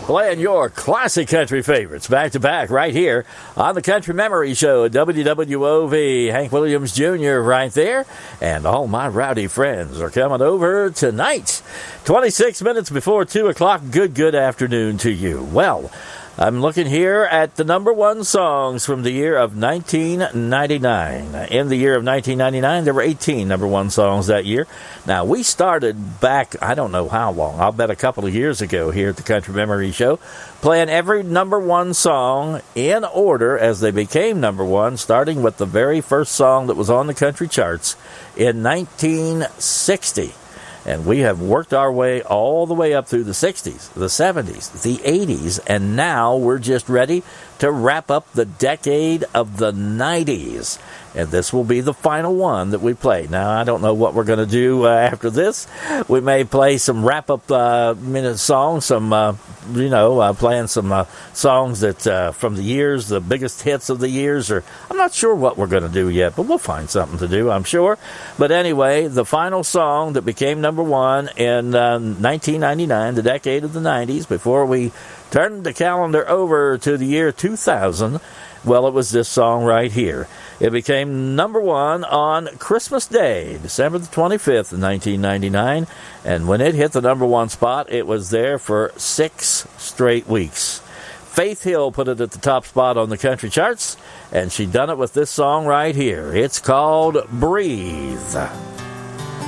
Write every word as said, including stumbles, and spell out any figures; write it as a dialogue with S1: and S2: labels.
S1: Playing your classic country favorites back to back right here on the Country Memory Show at W W O V. Hank Williams Junior right there. And all my rowdy friends are coming over tonight. twenty-six minutes before two o'clock. Good, good afternoon to you. Well, I'm looking here at the number one songs from the year of nineteen ninety-nine. In the year of nineteen ninety-nine, there were eighteen number one songs that year. Now, we started back, I don't know how long, I'll bet a couple of years ago here at the Country Memory Show, playing every number one song in order as they became number one, starting with the very first song that was on the country charts in nineteen sixty. And we have worked our way all the way up through the sixties, the seventies, the eighties, and now we're just ready to wrap up the decade of the nineties. And this will be the final one that we play. Now, I don't know what we're going to do uh, after this. We may play some wrap-up uh, minute songs, some, uh, you know, uh, playing some uh, songs that uh, from the years, the biggest hits of the years. Or I'm not sure what we're going to do yet, but we'll find something to do, I'm sure. But anyway, the final song that became number one in uh, nineteen ninety-nine, the decade of the nineties, before we turned the calendar over to the year two thousand, well, it was this song right here. It became number one on Christmas Day, December the twenty-fifth of nineteen ninety-nine. And when it hit the number one spot, it was there for six straight weeks. Faith Hill put it at the top spot on the country charts, and she done it with this song right here. It's called Breathe.